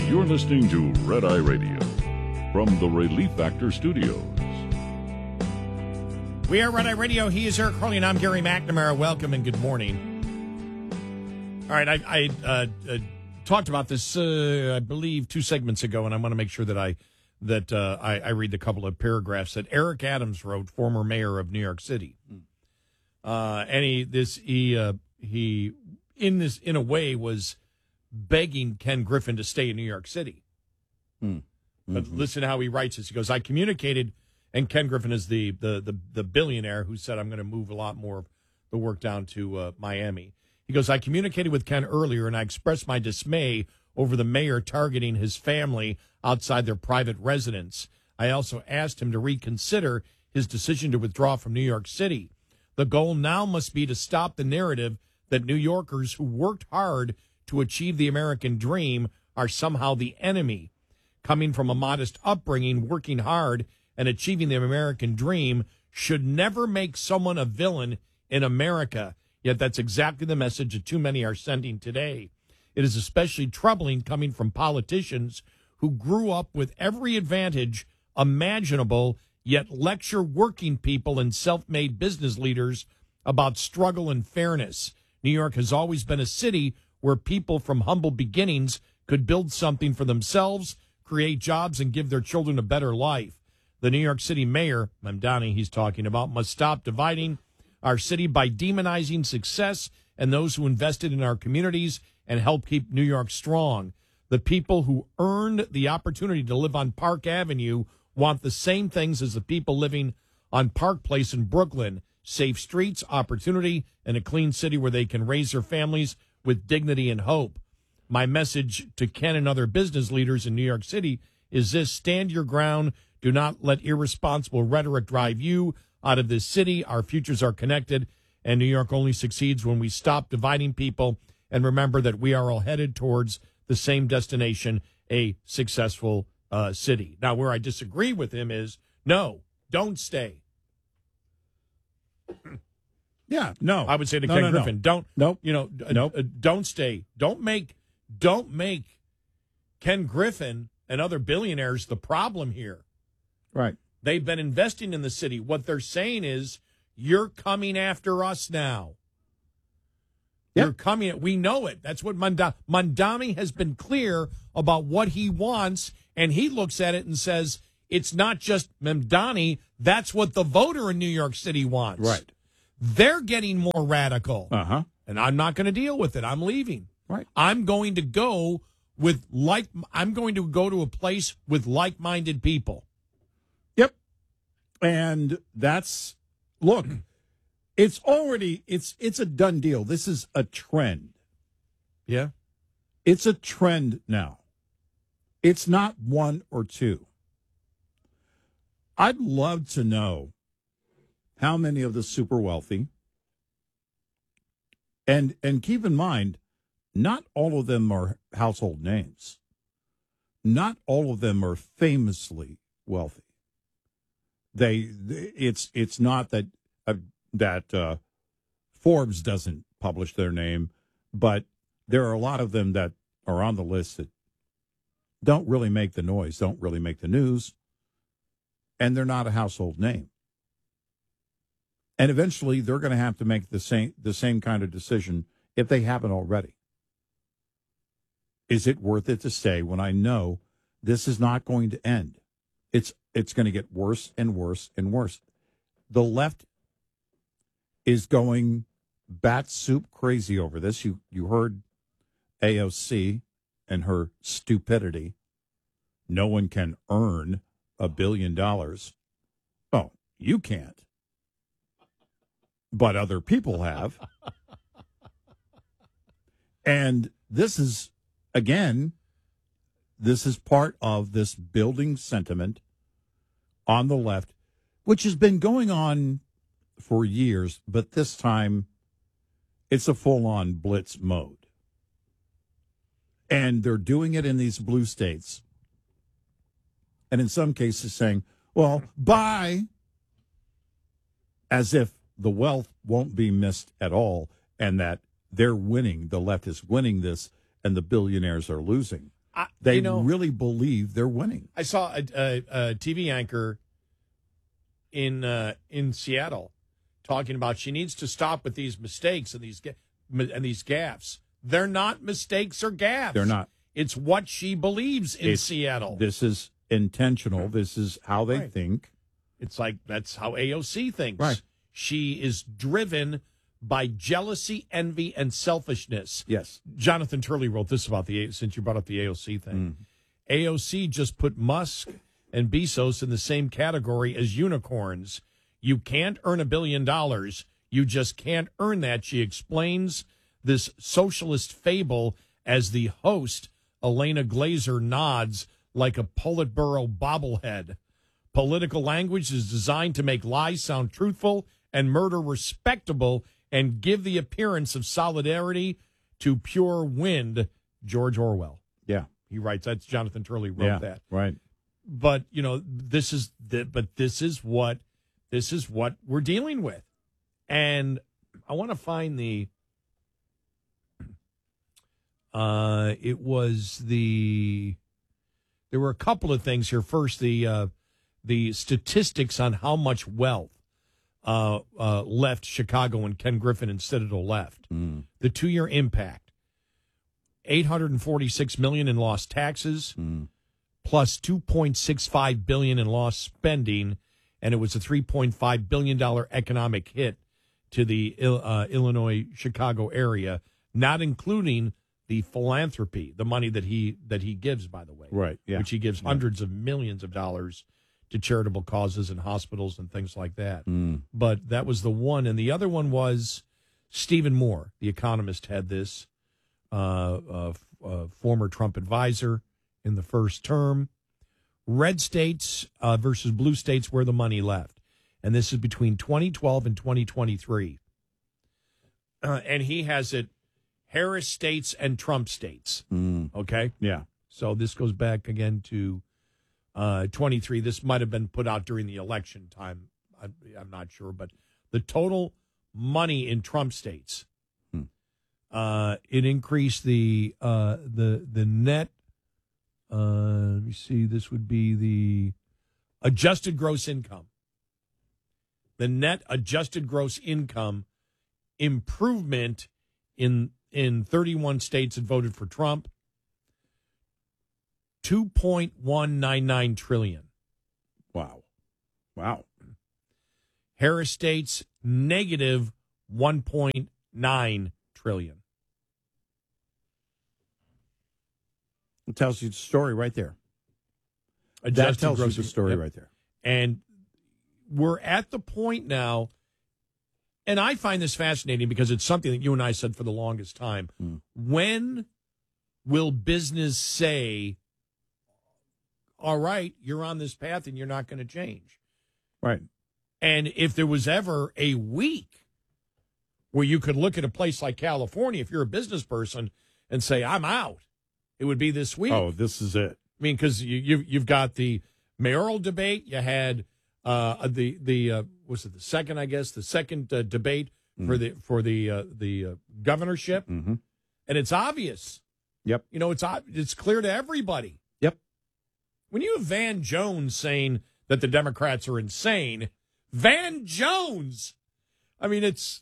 You're listening to Red Eye Radio from the Relief Factor Studios. We are Red Eye Radio. He is Eric Crowley, and I'm Gary McNamara. Welcome and good morning. All right, I talked about this, I believe, 2 segments ago, and I want to make sure that I read the couple of paragraphs that Eric Adams wrote, former mayor of New York City. And he in a way was begging Ken Griffin to stay in New York City. But listen to how he writes this. He goes, I communicated, and Ken Griffin is the billionaire who said, I'm going to move a lot more of the work down to Miami. He goes, I communicated with Ken earlier, and I expressed my dismay over the mayor targeting his family outside their private residence. I also asked him to reconsider his decision to withdraw from New York City. The goal now must be to stop the narrative that New Yorkers who worked hard to achieve the American dream are somehow the enemy. Coming from a modest upbringing, working hard, and achieving the American dream should never make someone a villain in America. Yet that's exactly the message that too many are sending today. It is especially troubling coming from politicians who grew up with every advantage imaginable, yet lecture working people and self-made business leaders about struggle and fairness. New York has always been a city where people from humble beginnings could build something for themselves, create jobs, and give their children a better life. The New York City mayor, Mamdani he's talking about, must stop dividing our city by demonizing success and those who invested in our communities and help keep New York strong. The people who earned the opportunity to live on Park Avenue want the same things as the people living on Park Place in Brooklyn: safe streets, opportunity, and a clean city where they can raise their families with dignity and hope. My message to Ken and other business leaders in New York City is this: stand your ground. Do not let irresponsible rhetoric drive you out of this city. Our futures are connected, and New York only succeeds when we stop dividing people and remember that we are all headed towards the same destination, a successful city. Now, where I disagree with him is, no, don't stay. Yeah, no. I would say to Ken Griffin, don't stay. Don't make Ken Griffin and other billionaires the problem here. Right. They've been investing in the city. What they're saying is, you're coming after us now. Yep. You're coming. We know it. That's what Mamdani has been clear about what he wants, and he looks at it and says, it's not just Mamdani. That's what the voter in New York City wants. Right. They're getting more radical. Uh-huh. And I'm not going to deal with it. I'm leaving. Right. I'm going to go to a place with like-minded people. Yep. And that's, look, it's a done deal. This is a trend. Yeah. It's a trend now. It's not one or two. I'd love to know how many of the super wealthy, and keep in mind, not all of them are household names. Not all of them are famously wealthy. It's not that Forbes doesn't publish their name, but there are a lot of them that are on the list that don't really make the noise, don't really make the news, and they're not a household name. And eventually, they're going to have to make the same kind of decision if they haven't already. Is it worth it to stay when I know this is not going to end? It's going to get worse and worse and worse. The left is going bat soup crazy over this. You heard AOC and her stupidity. No one can earn $1 billion. Oh, you can't. But other people have. And this is, again, this is part of this building sentiment on the left, which has been going on for years, but this time it's a full-on blitz mode. And they're doing it in these blue states. And in some cases saying, well, bye, as if the wealth won't be missed at all and that they're winning, the left is winning this, and the billionaires are losing. They really believe they're winning. I saw a TV anchor in Seattle talking about she needs to stop with these mistakes and these gaffes. They're not mistakes or gaffes. They're not. It's what she believes in Seattle. This is intentional. This is how they think. It's like that's how AOC thinks. Right. She is driven by jealousy, envy, and selfishness. Yes. Jonathan Turley wrote this about since you brought up the AOC thing. AOC just put Musk and Bezos in the same category as unicorns. You can't earn $1 billion. You just can't earn that. She explains this socialist fable as the host, Elena Glazer, nods like a Politburo bobblehead. Political language is designed to make lies sound truthful and murder respectable and give the appearance of solidarity to pure wind. George Orwell. Yeah. He writes, that's Jonathan Turley wrote that. Right. But, this is what we're dealing with. And I want to find there were a couple of things here. First, the statistics on how much wealth left Chicago when Ken Griffin and Citadel left. The 2-year impact, $846 million in lost taxes, plus $2.65 billion in lost spending, and it was a $3.5 billion economic hit to the Illinois Chicago area, not including the philanthropy, the money that he gives, by the way, right? Yeah, which he gives hundreds of millions of dollars to charitable causes and hospitals and things like that. But that was the one, and the other one was Stephen Moore, the economist, had this former Trump advisor in the first term. Red states versus blue states, where the money left, and this is between 2012 and 2023. And he has it Harris states and Trump states. Okay? Yeah. So this goes back again to 23. This might have been put out during the election time. I'm not sure. But the total money in Trump states, it increased the net. Let me see. This would be the adjusted gross income. The net adjusted gross income improvement in 31 states that voted for Trump, $2.199 trillion. Wow. Harris states negative $1.9 trillion. It tells you the story right there. Adjusted that tells you gross the story right there. And we're at the point now, and I find this fascinating because it's something that you and I said for the longest time. When will business say, all right, you're on this path and you're not going to change? Right. And if there was ever a week where you could look at a place like California, if you're a business person, and say, I'm out, it would be this week. Oh, this is it. I mean, because you've got the mayoral debate. You had was it the second? I guess the second debate for the governorship, and it's obvious. Yep. It's clear to everybody. Yep. When you have Van Jones saying that the Democrats are insane, Van Jones. I mean, it's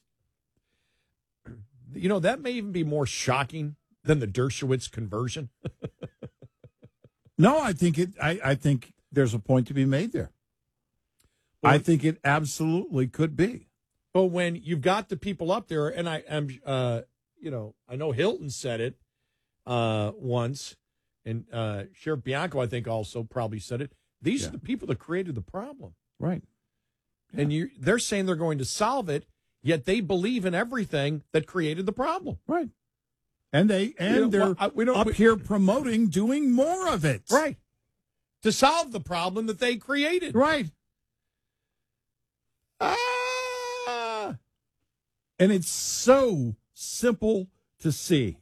that may even be more shocking than the Dershowitz conversion. No, I think I think there's a point to be made there. Well, I think it absolutely could be. But when you've got the people up there, and I know Hilton said it once, and Sheriff Bianco, I think, also probably said it. These are the people that created the problem, right? Yeah. And they're saying they're going to solve it, yet they believe in everything that created the problem, right? And they're up here promoting doing more of it, right, to solve the problem that they created, right. And it's so simple to see.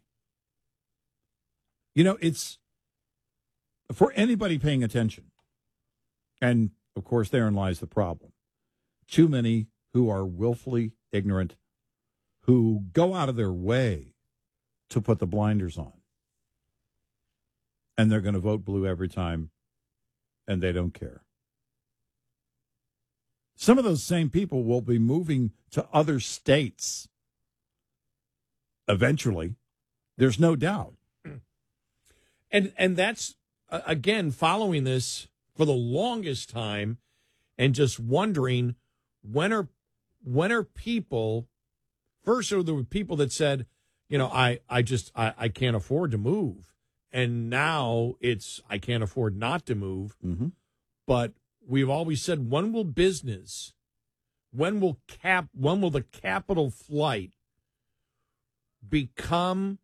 It's for anybody paying attention. And, of course, therein lies the problem. Too many who are willfully ignorant, who go out of their way to put the blinders on. and they're going to vote blue every time, and they don't care. Some of those same people will be moving to other states eventually. There's no doubt. And that's, again, following this for the longest time and just wondering when are people, first there were people that said, I can't afford to move. And now it's, I can't afford not to move. Mm-hmm. But we've always said, when will the capital flight become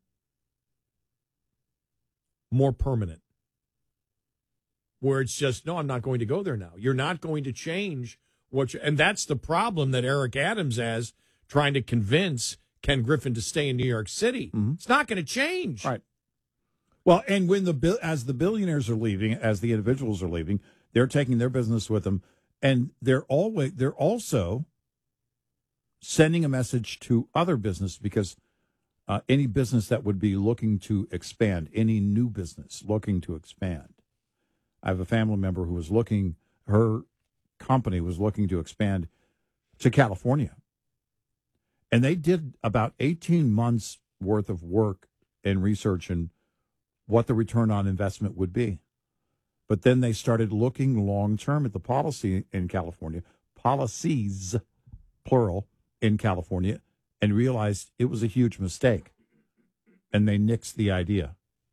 more permanent? Where it's just, no, I'm not going to go there now. You're not going to change and that's the problem that Eric Adams has, trying to convince Ken Griffin to stay in New York City. Mm-hmm. It's not going to change. Right. Well, and when as the billionaires are leaving, as the individuals are leaving, they're taking their business with them, and they're also sending a message to other business, because any business that would be looking to expand, any new business looking to expand. I have a family member who was her company was looking to expand to California. And they did about 18 months worth of work and research and what the return on investment would be. But then they started looking long-term at the policy in California, policies, plural, in California, and realized it was a huge mistake. And they nixed the idea.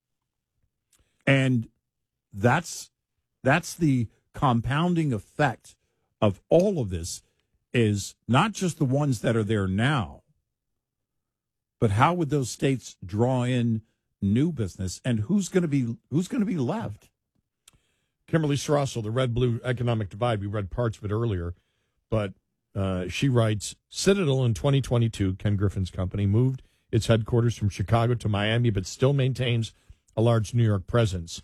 And that's the compounding effect of all of this, is not just the ones that are there now, but how would those states draw in new business, and who's going to be left? Kimberly Strassel, The Red-Blue Economic Divide, we read parts of it earlier, but she writes, Citadel in 2022, Ken Griffin's company, moved its headquarters from Chicago to Miami, but still maintains a large New York presence,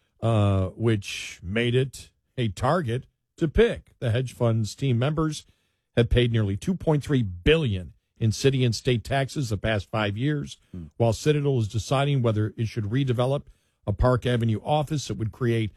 which made it a target to pick. The hedge fund's team members have paid nearly $2.3 billion in city and state taxes the past 5 years, while Citadel is deciding whether it should redevelop a Park Avenue office that would create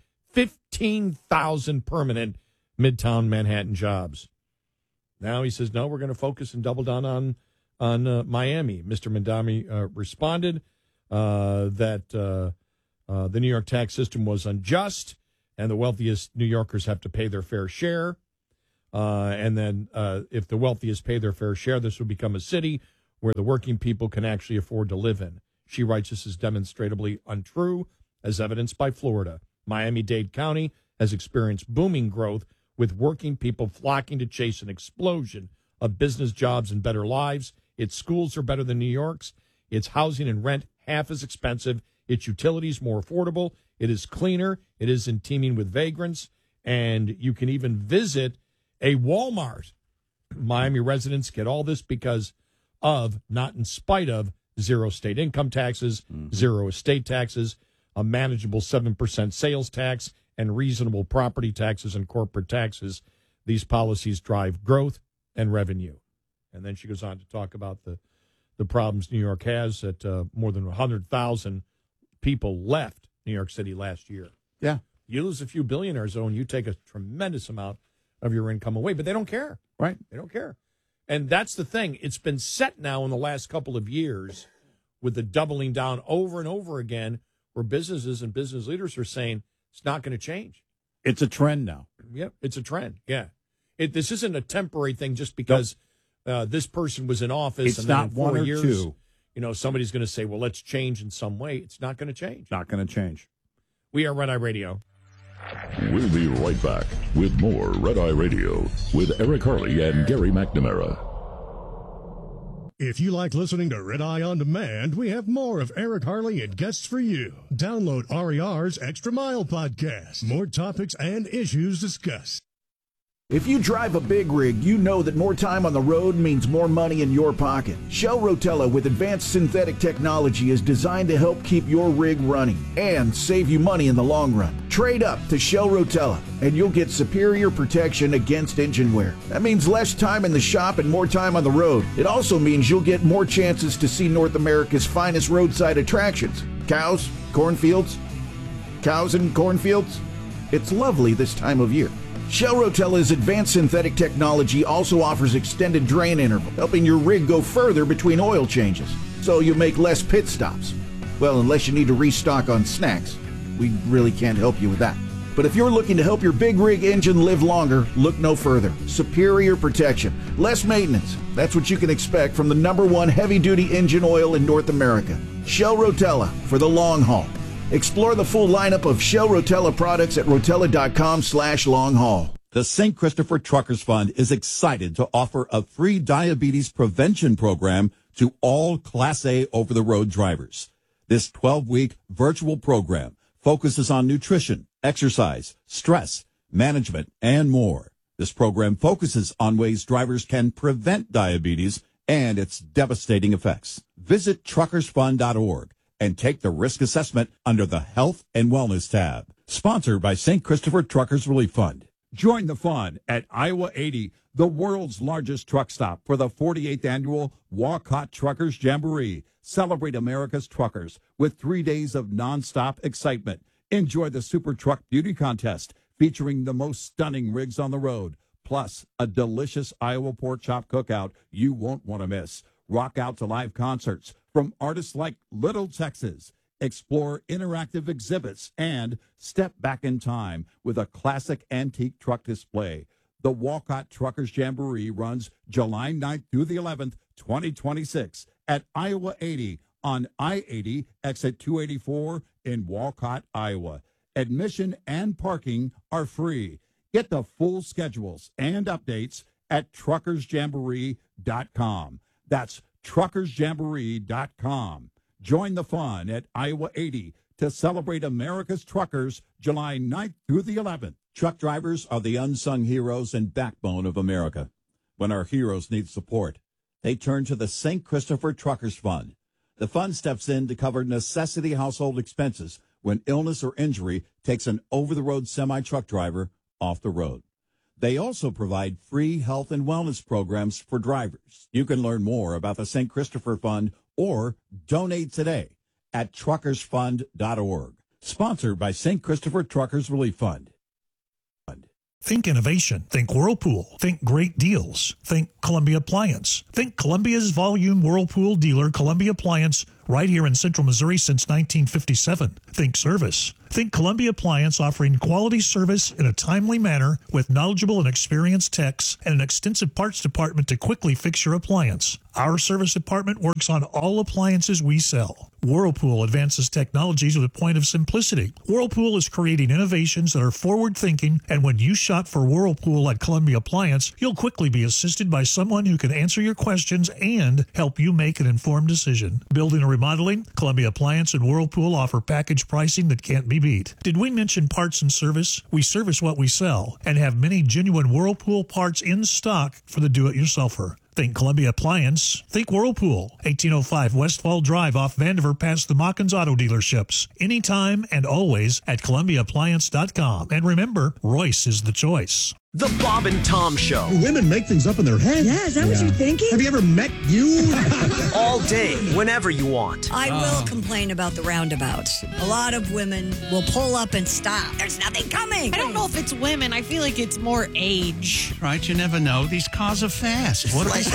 15,000 permanent Midtown Manhattan jobs. Now he says, no, we're going to focus and double down on Miami. Mr. Mamdani responded that the New York tax system was unjust, and the wealthiest New Yorkers have to pay their fair share. And then if the wealthiest pay their fair share, this will become a city where the working people can actually afford to live in. She writes this is demonstrably untrue, as evidenced by Florida. Miami-Dade County has experienced booming growth, with working people flocking to chase an explosion of business jobs and better lives. Its schools are better than New York's. Its housing and rent half as expensive. Its utilities more affordable. It is cleaner. It isn't teeming with vagrants. And you can even visit a Walmart. Miami residents get all this because of, not in spite of, zero state income taxes, zero estate taxes, a manageable 7% sales tax, and reasonable property taxes and corporate taxes. These policies drive growth and revenue. And then she goes on to talk about the problems New York has, that more than 100,000 people left New York City last year. Yeah. You lose a few billionaires, though, and you take a tremendous amount of your income away, but they don't care. Right. They don't care. And that's the thing. It's been set now in the last couple of years with the doubling down over and over again, where businesses and business leaders are saying it's not going to change. It's a trend now. Yep, it's a trend. Yeah. This isn't a temporary thing just because this person was in office. It's and not then in 4 one or years, two. Somebody's going to say, well, let's change in some way. It's not going to change. Not going to change. We are Red Eye Radio. We'll be right back with more Red Eye Radio with Eric Harley and Gary McNamara. If you like listening to Red Eye On Demand, we have more of Eric Harley and guests for you. Download RER's Extra Mile podcast. More topics and issues discussed. If you drive a big rig, you know that more time on the road means more money in your pocket. Shell Rotella with advanced synthetic technology is designed to help keep your rig running and save you money in the long run. Trade up to Shell Rotella and you'll get superior protection against engine wear. That means less time in the shop and more time on the road. It also means you'll get more chances to see North America's finest roadside attractions. Cows, cornfields, Cows and cornfields? It's lovely this time of year. Shell Rotella's advanced synthetic technology also offers extended drain interval, helping your rig go further between oil changes, so you make less pit stops. Well, unless you need to restock on snacks. We really can't help you with that. But if you're looking to help your big rig engine live longer, look no further. Superior protection, less maintenance. That's what you can expect from the #1 heavy-duty engine oil in North America. Shell Rotella, for the long haul. Explore the full lineup of Shell Rotella products at rotella.com/long-haul. The St. Christopher Truckers Fund is excited to offer a free diabetes prevention program to all Class A over-the-road drivers. This 12-week virtual program focuses on nutrition, exercise, stress, management, and more. This program focuses on ways drivers can prevent diabetes and its devastating effects. Visit truckersfund.org and take the risk assessment under the Health and Wellness tab. Sponsored by St. Christopher Truckers Relief Fund. Join the fun at Iowa 80, the world's largest truck stop, for the 48th annual Walcott Truckers Jamboree. Celebrate America's truckers with 3 days of nonstop excitement. Enjoy the Super Truck Beauty Contest featuring the most stunning rigs on the road, plus a delicious Iowa pork chop cookout you won't want to miss. Rock out to live concerts from artists like Little Texas. Explore interactive exhibits and step back in time with a classic antique truck display. The Walcott Truckers Jamboree runs July 9th through the 11th, 2026 at Iowa 80 on I-80 exit 284 in Walcott, Iowa. Admission and parking are free. Get the full schedules and updates at truckersjamboree.com. That's truckersjamboree.com. Join the fun at Iowa 80 to celebrate America's truckers July 9th through the 11th. Truck drivers are the unsung heroes and backbone of America. When our heroes need support, they turn to the St. Christopher Truckers Fund. The fund steps in to cover necessity household expenses when illness or injury takes an over-the-road semi-truck driver off the road. They also provide free health and wellness programs for drivers. You can learn more about the St. Christopher Fund or donate today at truckersfund.org. Sponsored by St. Christopher Truckers Relief Fund. Think innovation. Think Whirlpool. Think great deals. Think Columbia Appliance. Think Columbia's volume Whirlpool dealer, Columbia Appliance, right here in Central Missouri since 1957. Think service. Think Columbia Appliance, offering quality service in a timely manner with knowledgeable and experienced techs and an extensive parts department to quickly fix your appliance. Our service department works on all appliances we sell. Whirlpool advances technologies with a point of simplicity. Whirlpool is creating innovations that are forward-thinking, and when you shop for Whirlpool at Columbia Appliance, you'll quickly be assisted by someone who can answer your questions and help you make an informed decision. Building or remodeling, Columbia Appliance and Whirlpool offer package pricing that can't be beat. Did we mention parts and service? We service what we sell and have many genuine Whirlpool parts in stock for the do-it-yourselfer. Think Columbia Appliance. Think Whirlpool. 1805 Westfall Drive off Vandiver past the Mockins Auto Dealerships. Anytime and always at ColumbiaAppliance.com. And remember, Royce is the choice. The Bob and Tom Show. Women make things up in their head. Yeah, is that what you're thinking? Have you ever met you? All day, whenever you want. I will complain about the roundabouts. A lot of women will pull up and stop. There's nothing coming. I don't know if it's women. I feel like it's more age. Right, you never know. These cars are fast. What they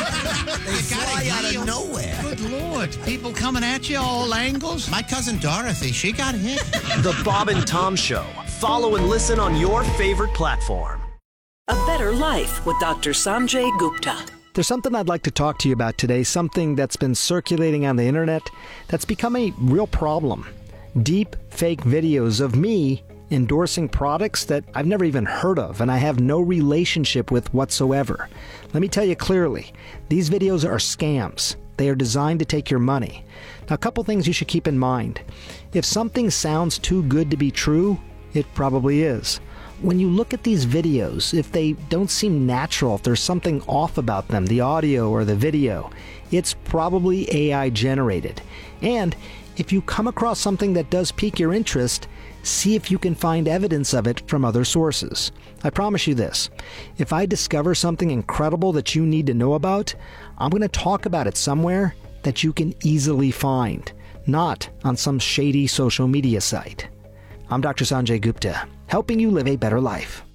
fly out of nowhere. Good Lord. People coming at you all angles. My cousin Dorothy, she got hit. The Bob and Tom Show. Follow and listen on your favorite platform. A Better Life with Dr. Sanjay Gupta. There's something I'd like to talk to you about today, something that's been circulating on the internet that's become a real problem. Deep fake videos of me endorsing products that I've never even heard of and I have no relationship with whatsoever. Let me tell you clearly, these videos are scams. They are designed to take your money. Now, a couple things you should keep in mind. If something sounds too good to be true, it probably is. When you look at these videos, if they don't seem natural, if there's something off about them, the audio or the video, it's probably AI generated. And if you come across something that does pique your interest, see if you can find evidence of it from other sources. I promise you this, if I discover something incredible that you need to know about, I'm going to talk about it somewhere that you can easily find, not on some shady social media site. I'm Dr. Sanjay Gupta, helping you live a better life.